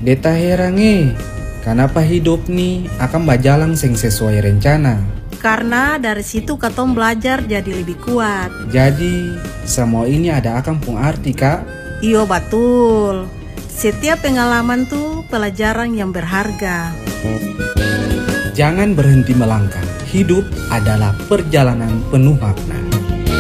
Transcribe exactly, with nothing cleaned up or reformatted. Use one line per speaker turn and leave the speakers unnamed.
Beta heran eh, kenapa hidup nih akan berjalan seng sesuai rencana.
Karena dari situ katong belajar jadi lebih kuat.
Jadi semua ini ada akan pun arti kak?
Iyo betul. Setiap pengalaman tuh pelajaran yang berharga.
Jangan berhenti melangkah. Hidup adalah perjalanan penuh makna.